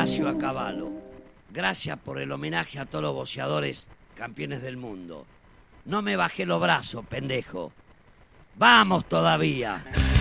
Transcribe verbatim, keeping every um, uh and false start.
Horacio Acabalo. Gracias por el homenaje a todos los boxeadores campeones del mundo. No me bajé los brazos, pendejo. ¡Vamos todavía!